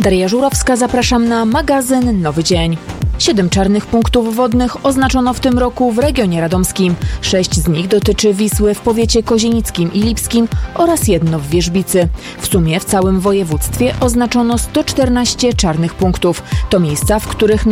Daria Żurowska, zapraszam na magazyn Nowy Dzień. 7 czarnych punktów wodnych oznaczono w tym roku w regionie radomskim. 6 z nich dotyczy Wisły w powiecie kozienickim i lipskim oraz 1 w Wierzbicy. W sumie w całym województwie oznaczono 114 czarnych punktów. To miejsca, w których